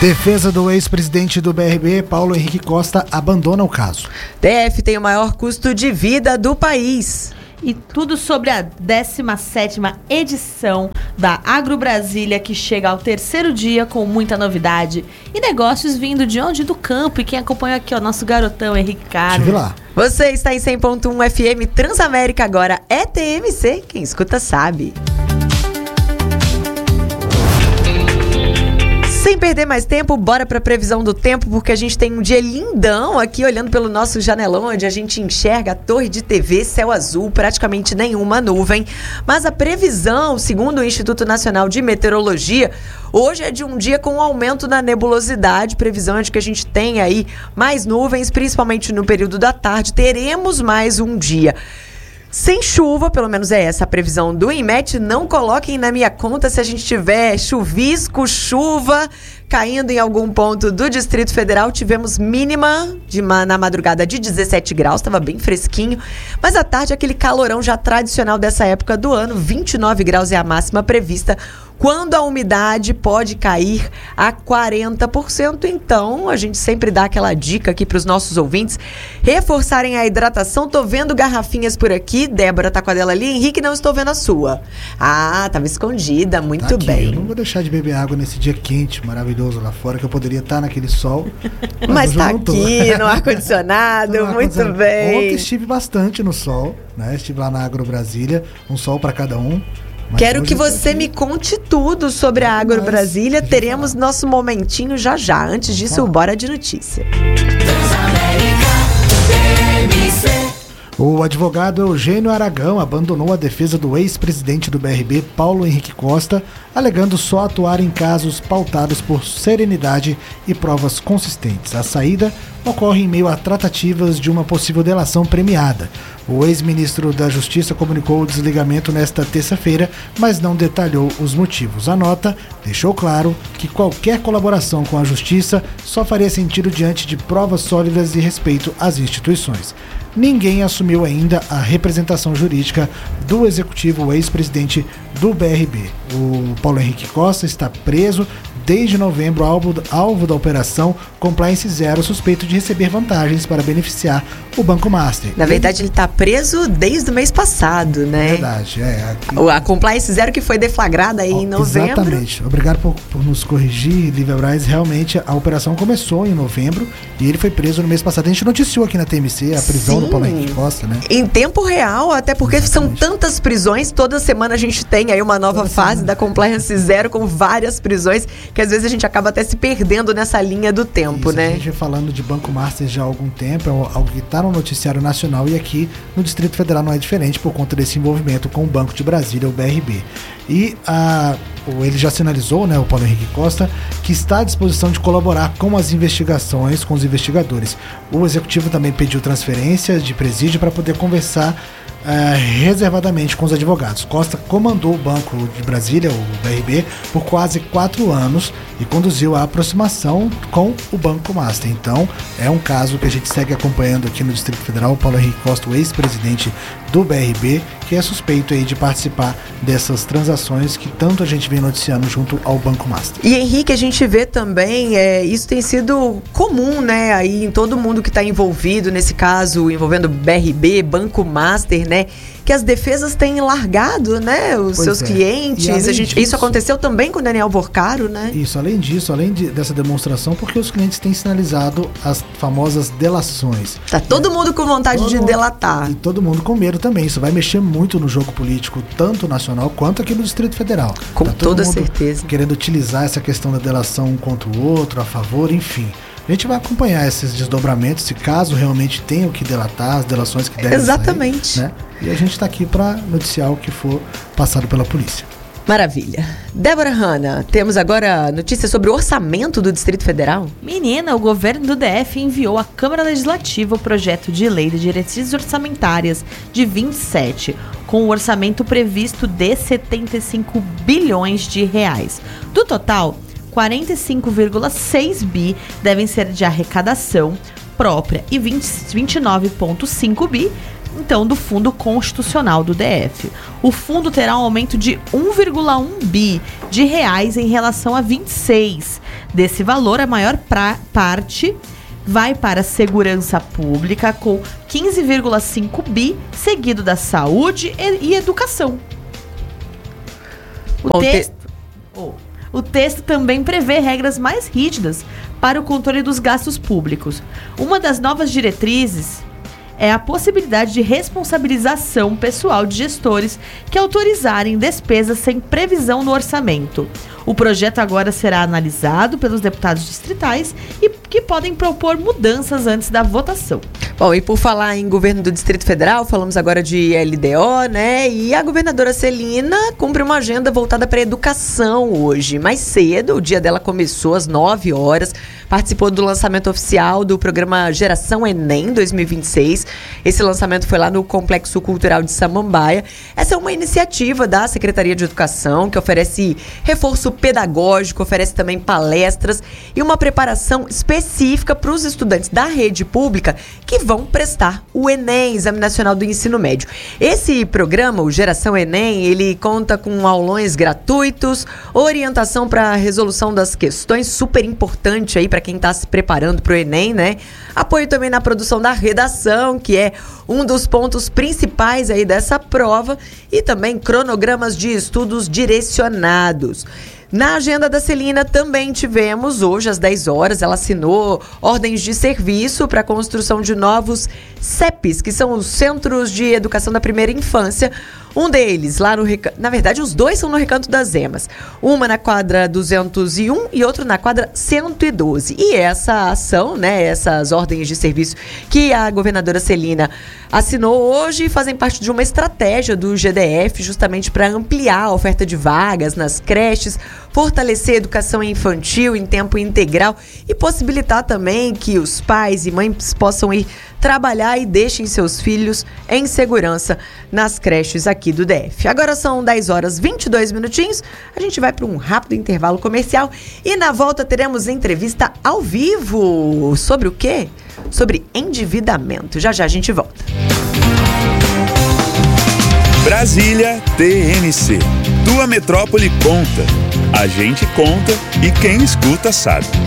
Defesa do ex-presidente do BRB, Paulo Henrique Costa, abandona o caso. DF tem o maior custo de vida do país. E tudo sobre a 17ª edição da Agro Brasília, que chega ao 3º dia com muita novidade. E negócios vindo de onde? Do campo. E quem acompanhou aqui, ó, nosso garotão Henrique Carlos. Estive lá. Você está em 100.1 FM Transamérica, agora é TMC. Quem escuta sabe. Sem perder mais tempo, bora para a previsão do tempo, porque a gente tem um dia lindão aqui, olhando pelo nosso janelão, onde a gente enxerga a torre de TV, céu azul, praticamente nenhuma nuvem. Mas a previsão, segundo o Instituto Nacional de Meteorologia, hoje é de um dia com um aumento na nebulosidade. Previsão é de que a gente tem aí mais nuvens, principalmente no período da tarde. Teremos mais um dia sem chuva, pelo menos é essa a previsão do INMET. Não coloquem na minha conta se a gente tiver chuvisco, chuva caindo em algum ponto do Distrito Federal. Tivemos mínima na madrugada de 17 graus, estava bem fresquinho. Mas à tarde, aquele calorão já tradicional dessa época do ano, 29 graus é a máxima prevista, quando a umidade pode cair a 40%. Então, a gente sempre dá aquela dica aqui para os nossos ouvintes reforçarem a hidratação. Tô vendo garrafinhas por aqui. Débora tá com a dela ali. Henrique, não estou vendo a sua. Ah, tava escondida. Muito tá aqui, bem. Eu não vou deixar de beber água nesse dia quente, maravilhoso lá fora, que eu poderia estar naquele sol. Mas tá aqui, no ar-condicionado. Muito bem. Ontem estive bastante no sol, né? Estive lá na Agro Brasília, um sol para cada um. Quero que você me conte tudo sobre a Agro Brasília. Teremos nosso momentinho já. Antes disso, bora de notícia. O advogado Eugênio Aragão abandonou a defesa do ex-presidente do BRB, Paulo Henrique Costa, alegando só atuar em casos pautados por serenidade e provas consistentes. A saída ocorre em meio a tratativas de uma possível delação premiada. O ex-ministro da Justiça comunicou o desligamento nesta terça-feira, mas não detalhou os motivos. A nota deixou claro que qualquer colaboração com a Justiça só faria sentido diante de provas sólidas e respeito às instituições. Ninguém assumiu ainda a representação jurídica do executivo ex-presidente do BRB. O Paulo Henrique Costa está preso desde novembro, alvo da operação Compliance Zero, suspeito de receber vantagens para beneficiar o Banco Master. Na verdade, ele está preso desde o mês passado, né? Verdade, A Compliance Zero que foi deflagrada aí em novembro. Exatamente. Obrigado por nos corrigir, Lívia Braz. Realmente, a operação começou em novembro e ele foi preso no mês passado. A gente noticiou aqui na TMC a prisão do Paulo Henrique Costa, né? Em tempo real, até porque são tantas prisões. Toda semana a gente tem aí uma nova fase da Compliance Zero com várias prisões, que às vezes a gente acaba até se perdendo nessa linha do tempo, né? A gente vem falando de Banco Master já há algum tempo, é algo que está no noticiário nacional, e aqui no Distrito Federal não é diferente por conta desse envolvimento com o Banco de Brasília, o BRB. E ele já sinalizou, né, o Paulo Henrique Costa, que está à disposição de colaborar com as investigações, com os investigadores. O executivo também pediu transferências de presídio para poder conversar reservadamente com os advogados. Costa comandou o Banco de Brasília, o BRB, por quase 4 anos e conduziu a aproximação com o Banco Master. Então, é um caso que a gente segue acompanhando aqui no Distrito Federal. O Paulo Henrique Costa, o ex-presidente do BRB, que é suspeito aí de participar dessas transações que tanto a gente vem noticiando junto ao Banco Master. E, Henrique, a gente vê também, isso tem sido comum, né, aí em todo mundo que está envolvido nesse caso, envolvendo BRB, Banco Master, né, que as defesas têm largado, né, os seus clientes. Isso aconteceu também com o Daniel Borcaro, né? Isso, além disso, dessa demonstração, porque os clientes têm sinalizado as famosas delações. Tá todo mundo com vontade de delatar. E todo mundo com medo também. Isso vai mexer muito no jogo político, tanto nacional quanto aqui no Distrito Federal. Com toda certeza. Querendo utilizar essa questão da delação um contra o outro, a favor, enfim. A gente vai acompanhar esses desdobramentos, se caso realmente tenham que delatar, as delações que devem Exatamente. sair, né? E a gente está aqui para noticiar o que for passado pela polícia. Maravilha. Débora Hanna, temos agora notícias sobre o orçamento do Distrito Federal? Menina, o governo do DF enviou à Câmara Legislativa o projeto de lei de diretrizes orçamentárias de 27, com o orçamento previsto de 75 bilhões de reais. Do total, 45,6 bi devem ser de arrecadação própria e 29,5 bi então, do Fundo Constitucional do DF. O fundo terá um aumento de 1,1 bi de reais em relação a 26. Desse valor, a maior parte vai para a segurança pública, com 15,5 bi, seguido da saúde e educação. O texto também prevê regras mais rígidas para o controle dos gastos públicos. Uma das novas diretrizes é a possibilidade de responsabilização pessoal de gestores que autorizarem despesas sem previsão no orçamento. O projeto agora será analisado pelos deputados distritais e que podem propor mudanças antes da votação. Bom, e por falar em governo do Distrito Federal, falamos agora de LDO, né? E a governadora Celina cumpre uma agenda voltada para a educação hoje. Mais cedo, o dia dela começou às 9 horas, participou do lançamento oficial do programa Geração Enem 2026. Esse lançamento foi lá no Complexo Cultural de Samambaia. Essa é uma iniciativa da Secretaria de Educação que oferece reforço pedagógico, oferece também palestras e uma preparação específica para os estudantes da rede pública que vão prestar o Enem, Exame Nacional do Ensino Médio. Esse programa, o Geração Enem, ele conta com aulões gratuitos, orientação para a resolução das questões, super importante aí para quem está se preparando para o Enem, né? Apoio também na produção da redação, que é um dos pontos principais aí dessa prova, e também cronogramas de estudos direcionados. Na agenda da Celina também tivemos hoje às 10 horas, ela assinou ordens de serviço para a construção de novos CEPs, que são os Centros de Educação da Primeira Infância. Um deles lá no Recanto, na verdade os dois são no Recanto das Emas, uma na quadra 201 e outro na quadra 112. E essa ação, né, essas ordens de serviço que a governadora Celina assinou hoje fazem parte de uma estratégia do GDF justamente para ampliar a oferta de vagas nas creches, fortalecer a educação infantil em tempo integral e possibilitar também que os pais e mães possam ir trabalhar e deixem seus filhos em segurança nas creches aqui do DF. Agora são 10 horas 22 minutinhos, a gente vai para um rápido intervalo comercial e na volta teremos entrevista ao vivo. Sobre o quê? Sobre endividamento. Já já a gente volta. Brasília TNC. Tua metrópole conta. A gente conta e quem escuta sabe.